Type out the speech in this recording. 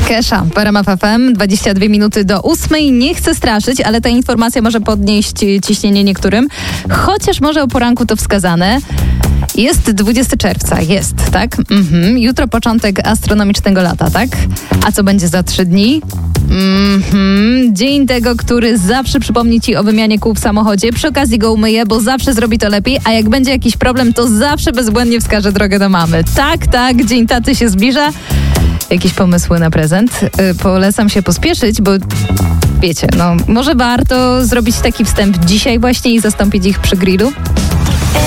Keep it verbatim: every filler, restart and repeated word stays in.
Kesha, w R M F F M, dwadzieścia dwie minuty do ósmej. Nie chcę straszyć, ale ta informacja może podnieść ciśnienie niektórym. Chociaż może o poranku to wskazane. Jest dwudziestego czerwca, jest, tak? Mhm. Jutro początek astronomicznego lata, tak? A co będzie za trzy dni? Mhm. Dzień tego, który zawsze przypomni ci o wymianie kół w samochodzie. Przy okazji go umyje, bo zawsze zrobi to lepiej, a jak będzie jakiś problem, to zawsze bezbłędnie wskaże drogę do mamy. Tak, tak, dzień taty się zbliża. Jakieś pomysły na prezent? Yy, polecam się pospieszyć, bo wiecie, no może warto zrobić taki wstęp dzisiaj właśnie i zastąpić ich przy grillu.